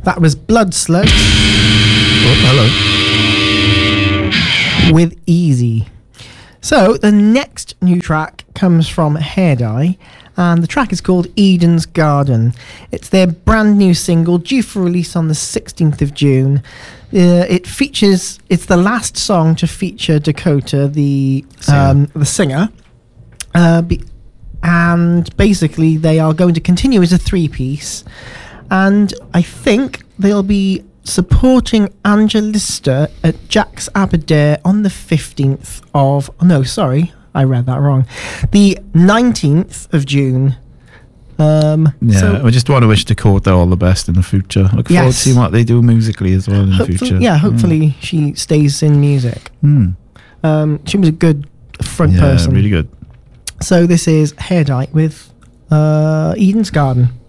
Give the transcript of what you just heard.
That was Blood Slugs. Oh, hello. With Easy. So the next new track comes from Hair Dye, and the track is called Eden's Garden. It's their brand new single due for release on the 16th of June. It's the last song to feature Dakota, the singer. And basically they are going to continue as a 3-piece, and I think they'll be supporting Angelista at Jack's Aberdare on the 15th of... No, sorry, I read that wrong. The 19th of June. I just want to wish Dakota all the best in the future. Look forward to seeing what they do musically as well in the future. Yeah, hopefully she stays in music. She was a good front person. Yeah, really good. So this is Hair Dye with Eden's Garden.